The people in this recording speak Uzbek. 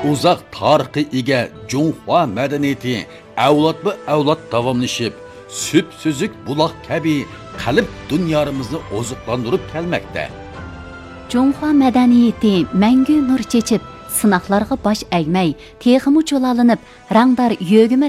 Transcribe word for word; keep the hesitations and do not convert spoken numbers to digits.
uzoq tarixi ega Junhua madaniyati avlodma avlod davomlashib, süp süzük buloq kabi qalb dunyomizni oziqlantirib kelmoqda. Junhua madaniyati mangu nur chechib, sinoqlarga bosh egmay, texmi cho'lalinib, rangdor yo'gimi